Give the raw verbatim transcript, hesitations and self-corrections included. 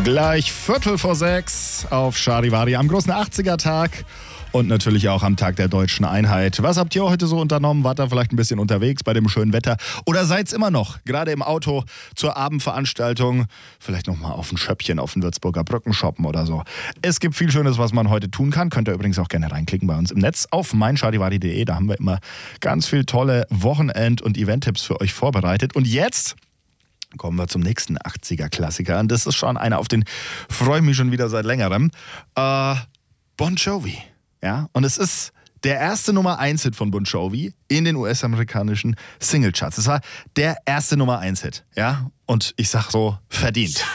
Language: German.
Gleich Viertel vor sechs auf Charivari am großen achtziger-Tag und natürlich auch am Tag der Deutschen Einheit. Was habt ihr heute so unternommen? Wart ihr vielleicht ein bisschen unterwegs bei dem schönen Wetter? Oder seid's immer noch, gerade im Auto zur Abendveranstaltung, vielleicht nochmal auf ein Schöppchen auf den Würzburger Brücken shoppen oder so? Es gibt viel Schönes, was man heute tun kann. Könnt ihr übrigens auch gerne reinklicken bei uns im Netz auf mein charivari punkt de. Da haben wir immer ganz viel tolle Wochenend- und Event-Tipps für euch vorbereitet. Und jetzt kommen wir zum nächsten achtziger-Klassiker. Und das ist schon einer, auf den freue ich mich schon wieder seit längerem. Äh, Bon Jovi. Ja, und es ist der erste Nummer eins Hit von Bon Jovi in den U S-amerikanischen Singlecharts. Es war der erste Nummer eins Hit. Ja, und ich sag so, verdient.